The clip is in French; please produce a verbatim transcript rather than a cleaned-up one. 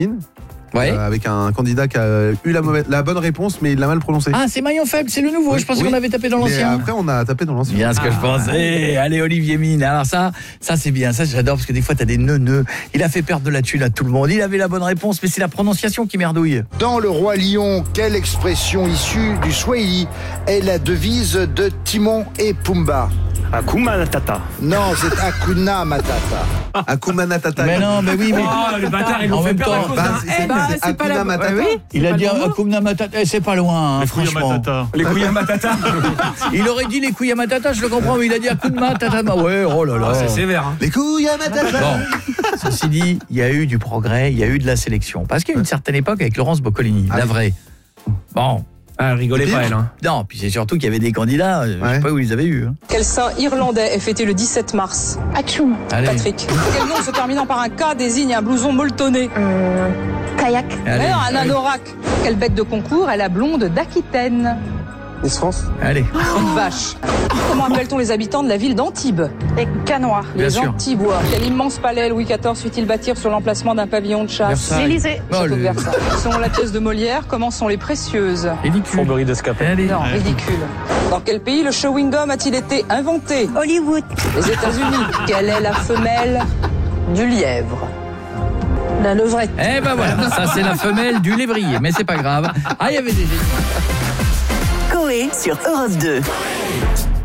Ouais. Euh, avec un candidat qui a eu la, mauvaise, la bonne réponse, mais il l'a mal prononcée. Ah, c'est Maillon Faible, c'est le nouveau. Oui, Je pensais oui. qu'on avait tapé dans Mais l'ancien. après, on a tapé dans l'ancien. Bien ce que ah. je pensais. Allez, Olivier Mine. Alors ça, ça c'est bien. Ça, j'adore parce que des fois, t'as des neuneux. Il a fait perdre de la thune à tout le monde. Il avait la bonne réponse, mais c'est la prononciation qui merdouille. Dans Le Roi Lion, quelle expression issue du Swahili est la devise de Timon et Pumba? Hakuna Matata. Non, c'est Hakuna Matata. Hakuna Matata. Mais non, mais oui, mais. Oh, les bâtards, ils En l'ont fait même perdre à temps, cause bah, d'un c'est- Eh, bah, c'est c'est pas la- Hakuna Matata. Ouais, oui. Il a dit Hakuna Matata. Eh, c'est pas loin, hein, Les couilles à franchement. Matata. Les couilles à Matata. Il aurait dit les couilles à Matata, je le comprends, mais il a dit Hakuna Matata. Ouais, oh là là. C'est sévère. Hein. Les couilles à Matata. Bon, ceci dit, il y a eu du progrès, il y a eu de la sélection. Parce qu'il y a une certaine époque avec Laurence Boccolini, Ah la oui. vraie. Bon, Ah, rigolez pas, elle. Hein. non, puis c'est surtout qu'il y avait des candidats, euh, je Ouais. sais pas où ils avaient eu. Hein. Quel saint irlandais est fêté le dix-sept mars? Atchoum. Allez, Patrick. Quel nom se terminant par un K désigne un blouson molletonné? Euh, kayak. allez, Alors, un anorak. Quelle bête de concours est la blonde d'Aquitaine? Miss France? allez. Une vache. Comment appelle-t-on les habitants de la ville d'Antibes? Les canois. Bien Les sûr. Antibois. Quel immense palais Louis quatorze fit-il bâtir sur l'emplacement d'un pavillon de chasse? Versailles. L'Élysée. Oh, Château de le- Versailles. Selon la pièce de Molière, comment sont les précieuses? Ridicule. Fourberie d'escapade. Allez. Non, ridicule. Dans quel pays le chewing-gum a-t-il été inventé? Hollywood. Les États-Unis. Quelle est la femelle du lièvre? La levrette. Eh ben voilà, ça c'est la femelle du lévrier, mais c'est pas grave. Ah, il y avait des... Coé sur Europe deux.